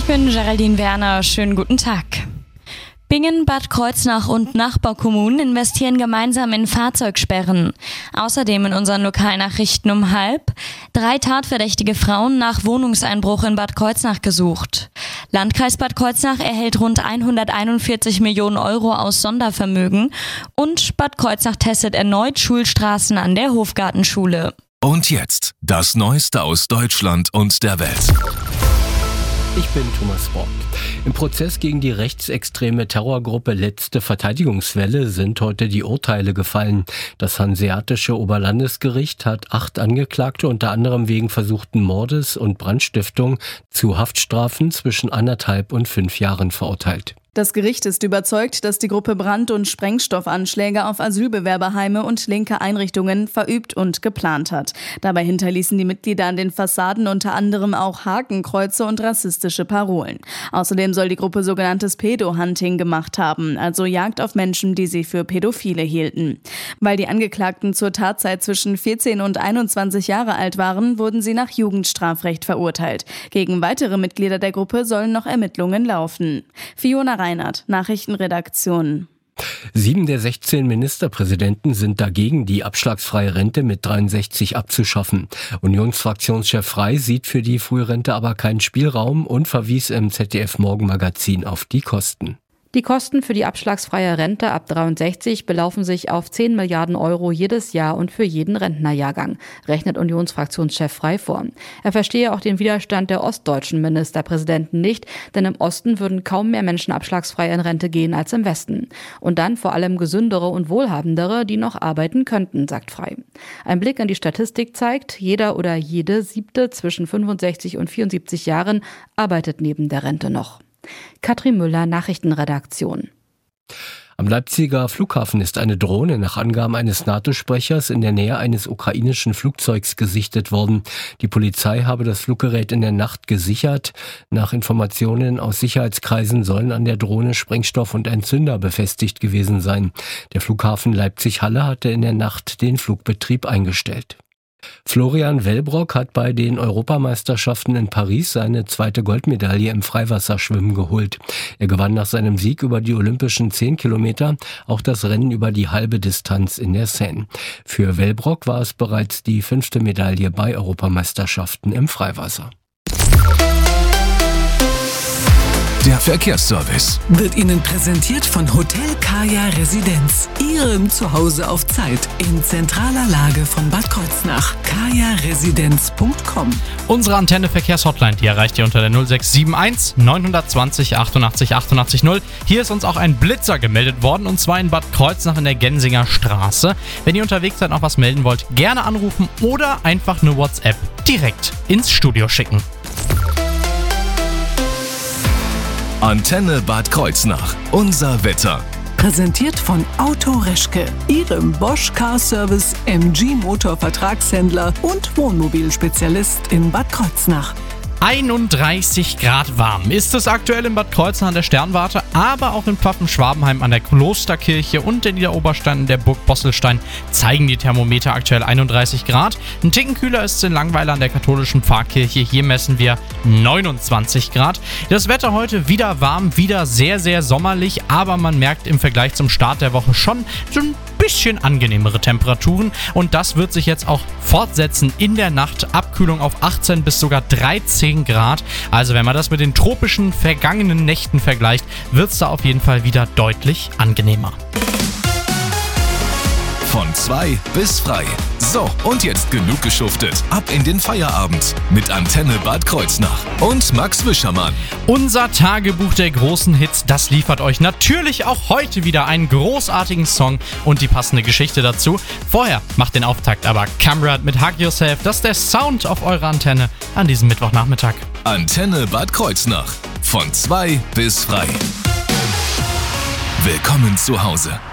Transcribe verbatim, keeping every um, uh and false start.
Ich bin Geraldine Werner, schönen guten Tag. Bingen, Bad Kreuznach und Nachbarkommunen investieren gemeinsam in Fahrzeugsperren. Außerdem in unseren Lokalnachrichten um halb. Drei tatverdächtige Frauen nach Wohnungseinbruch in Bad Kreuznach gesucht. Landkreis Bad Kreuznach erhält rund hunderteinundvierzig Millionen Euro aus Sondervermögen. Und Bad Kreuznach testet erneut Schulstraßen an der Hofgartenschule. Und jetzt das Neueste aus Deutschland und der Welt. Ich bin Thomas Bock. Im Prozess gegen die rechtsextreme Terrorgruppe Letzte Verteidigungswelle sind heute die Urteile gefallen. Das Hanseatische Oberlandesgericht hat acht Angeklagte unter anderem wegen versuchten Mordes und Brandstiftung zu Haftstrafen zwischen anderthalb und fünf Jahren verurteilt. Das Gericht ist überzeugt, dass die Gruppe Brand- und Sprengstoffanschläge auf Asylbewerberheime und linke Einrichtungen verübt und geplant hat. Dabei hinterließen die Mitglieder an den Fassaden unter anderem auch Hakenkreuze und rassistische Parolen. Außerdem soll die Gruppe sogenanntes Pedo-Hunting gemacht haben, also Jagd auf Menschen, die sie für Pädophile hielten. Weil die Angeklagten zur Tatzeit zwischen vierzehn und einundzwanzig Jahre alt waren, wurden sie nach Jugendstrafrecht verurteilt. Gegen weitere Mitglieder der Gruppe sollen noch Ermittlungen laufen. Fiona Reinhardt, Nachrichtenredaktion. Sieben der sechzehn Ministerpräsidenten sind dagegen, die abschlagsfreie Rente mit dreiundsechzig abzuschaffen. Unionsfraktionschef Frey sieht für die Frührente aber keinen Spielraum und verwies im Z D F-Morgenmagazin auf die Kosten. Die Kosten für die abschlagsfreie Rente ab dreiundsechzig belaufen sich auf zehn Milliarden Euro jedes Jahr und für jeden Rentnerjahrgang, rechnet Unionsfraktionschef Frey vor. Er verstehe auch den Widerstand der ostdeutschen Ministerpräsidenten nicht, denn im Osten würden kaum mehr Menschen abschlagsfrei in Rente gehen als im Westen. Und dann vor allem gesündere und wohlhabendere, die noch arbeiten könnten, sagt Frey. Ein Blick in die Statistik zeigt, jeder oder jede Siebte zwischen fünfundsechzig und vierundsiebzig Jahren arbeitet neben der Rente noch. Katrin Müller, Nachrichtenredaktion. Am Leipziger Flughafen ist eine Drohne nach Angaben eines NATO-Sprechers in der Nähe eines ukrainischen Flugzeugs gesichtet worden. Die Polizei habe das Fluggerät in der Nacht gesichert. Nach Informationen aus Sicherheitskreisen sollen an der Drohne Sprengstoff und ein Zünder befestigt gewesen sein. Der Flughafen Leipzig-Halle hatte in der Nacht den Flugbetrieb eingestellt. Florian Wellbrock hat bei den Europameisterschaften in Paris seine zweite Goldmedaille im Freiwasserschwimmen geholt. Er gewann nach seinem Sieg über die olympischen zehn Kilometer auch das Rennen über die halbe Distanz in der Seine. Für Wellbrock war es bereits die fünfte Medaille bei Europameisterschaften im Freiwasser. Der Verkehrsservice wird Ihnen präsentiert von Hotel Kaya Residenz. Ihrem Zuhause auf Zeit in zentraler Lage von Bad Kreuznach. kaya residenz punkt com. Unsere Antenne Verkehrshotline, die erreicht ihr unter der null sechs sieben eins neun zwei null achtundachtzig achtundachtzig null. Hier ist uns auch ein Blitzer gemeldet worden, und zwar in Bad Kreuznach in der Gensinger Straße. Wenn ihr unterwegs seid und noch was melden wollt, gerne anrufen oder einfach eine WhatsApp direkt ins Studio schicken. Antenne Bad Kreuznach. Unser Wetter. Präsentiert von Auto Reschke, Ihrem Bosch Car Service M G Motor Vertragshändler und Wohnmobilspezialist in Bad Kreuznach. einunddreißig Grad warm ist es aktuell in Bad Kreuznach an der Sternwarte, aber auch in Pfaffenschwabenheim an der Klosterkirche und in Niederoberstein in der Burg Bosselstein zeigen die Thermometer aktuell einunddreißig Grad. Ein Ticken kühler ist es in Langweiler an der katholischen Pfarrkirche, hier messen wir neunundzwanzig Grad. Das Wetter heute wieder warm, wieder sehr, sehr sommerlich, aber man merkt im Vergleich zum Start der Woche schon so ein bisschen angenehmere Temperaturen, und das wird sich jetzt auch fortsetzen in der Nacht. Abkühlung auf achtzehn bis sogar dreizehn Grad. Also wenn man das mit den tropischen vergangenen Nächten vergleicht, wird es da auf jeden Fall wieder deutlich angenehmer. Von zwei bis frei. So, und jetzt genug geschuftet. Ab in den Feierabend mit Antenne Bad Kreuznach und Max Wischermann. Unser Tagebuch der großen Hits, das liefert euch natürlich auch heute wieder einen großartigen Song und die passende Geschichte dazu. Vorher macht den Auftakt aber Camrad mit Hug Yourself. Das ist der Sound auf eurer Antenne an diesem Mittwochnachmittag. Antenne Bad Kreuznach. Von zwei bis frei. Willkommen zu Hause.